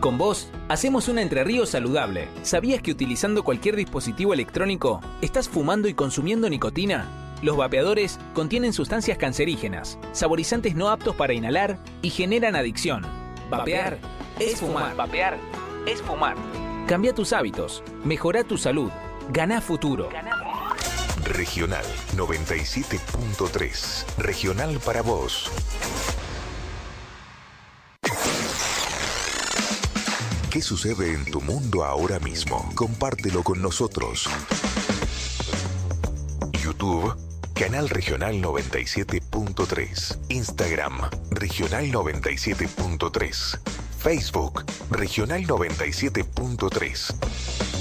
Con vos, hacemos una Entre Ríos saludable. ¿Sabías que utilizando cualquier dispositivo electrónico estás fumando y consumiendo nicotina? Los vapeadores contienen sustancias cancerígenas, saborizantes no aptos para inhalar y generan adicción. Vapear es fumar. Vapear es fumar. Cambia tus hábitos, mejora tu salud, gana futuro. Regional 97.3. Regional para vos. ¿Qué sucede en tu mundo ahora mismo? Compártelo con nosotros. YouTube, Canal Regional 97.3. Instagram, Regional 97.3. Facebook, Regional 97.3.